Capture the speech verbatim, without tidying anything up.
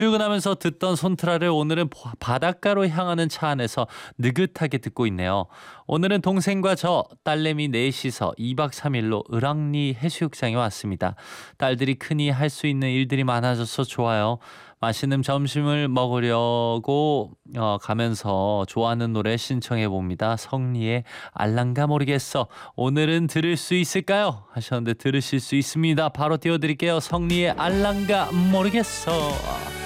출근하면서 듣던 손트라를 오늘은 바- 바닷가로 향하는 차 안에서 느긋하게 듣고 있네요. 오늘은 동생과 저 딸내미 넷이서 이 박 삼 일로 을왕리 해수욕장에 왔습니다. 딸들이 크니 할 수 있는 일들이 많아져서 좋아요. 맛있는 점심을 먹으려고 어, 가면서 좋아하는 노래 신청해 봅니다. 성리의 알랑가 모르겠어. 오늘은 들을 수 있을까요? 하셨는데 들으실 수 있습니다. 바로 띄워드릴게요. 성리의 알랑가 모르겠어.